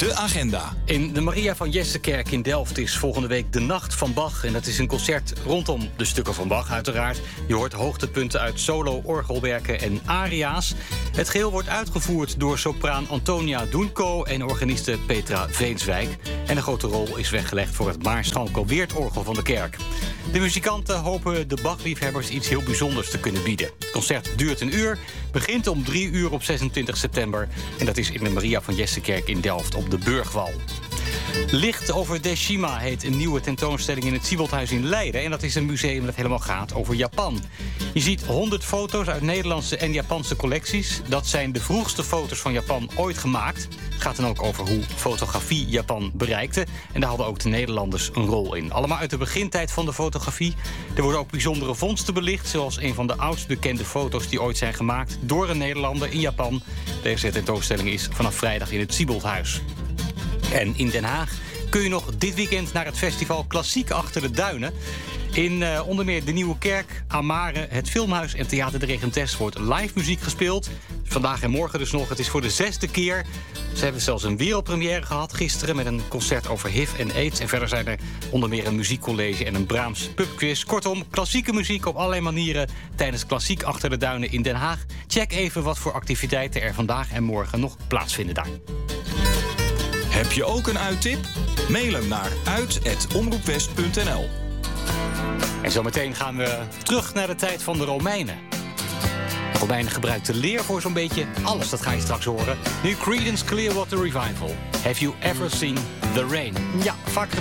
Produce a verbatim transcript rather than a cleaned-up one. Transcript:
De agenda. In de Maria van Jessekerk in Delft is volgende week de Nacht van Bach. En dat is een concert rondom de stukken van Bach, uiteraard. Je hoort hoogtepunten uit solo, orgelwerken en aria's. Het geheel wordt uitgevoerd door sopraan Antonia Doenko en organiste Petra Veenswijk. En een grote rol is weggelegd voor het Maarschalko Weertorgel van de kerk. De muzikanten hopen de Bach-liefhebbers iets heel bijzonders te kunnen bieden. Het concert duurt een uur, begint om drie uur op zesentwintig september. En dat is in de Maria van Jessekerk in Delft op de Burgwal. Licht over Deshima heet een nieuwe tentoonstelling in het Sieboldhuis in Leiden. En dat is een museum dat helemaal gaat over Japan. Je ziet honderd foto's uit Nederlandse en Japanse collecties. Dat zijn de vroegste foto's van Japan ooit gemaakt. Het gaat dan ook over hoe fotografie Japan bereikte. En daar hadden ook de Nederlanders een rol in. Allemaal uit de begintijd van de fotografie. Er worden ook bijzondere vondsten belicht, zoals een van de oudst bekende foto's die ooit zijn gemaakt door een Nederlander in Japan. Deze tentoonstelling is vanaf vrijdag in het Sieboldhuis. En in Den Haag kun je nog dit weekend naar het festival Klassiek Achter de Duinen. In uh, onder meer de Nieuwe Kerk, Amare, het Filmhuis en Theater de Regentes wordt live muziek gespeeld. Vandaag en morgen dus nog. Het is voor de zesde keer. Ze hebben zelfs een wereldpremière gehad gisteren met een concert over H I V en AIDS. En verder zijn er onder meer een muziekcollege en een Brahms pubquiz. Kortom, klassieke muziek op allerlei manieren tijdens Klassiek Achter de Duinen in Den Haag. Check even wat voor activiteiten er vandaag en morgen nog plaatsvinden daar. Heb je ook een uittip? Mail hem naar uit at omroepwest punt n l. En zometeen gaan we terug naar de tijd van de Romeinen. De Romeinen gebruikten leer voor zo'n beetje alles, dat ga je straks horen. Nu Creedence Clearwater Revival. Have you ever seen the rain? Ja, vaak